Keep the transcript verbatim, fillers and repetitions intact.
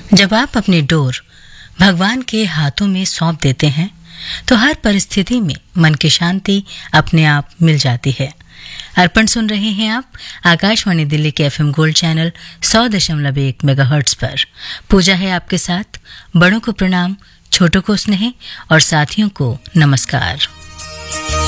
जब आप अपनी डोर भगवान के हाथों में सौंप देते हैं तो हर परिस्थिति में मन की शांति अपने आप मिल जाती है। अर्पण सुन रहे हैं आप आकाशवाणी दिल्ली के एफएम गोल्ड चैनल सौ दशमलव एक मेगाहर्ट्ज पर। पूजा है आपके साथ। बड़ों को प्रणाम, छोटों को स्नेह और साथियों को नमस्कार।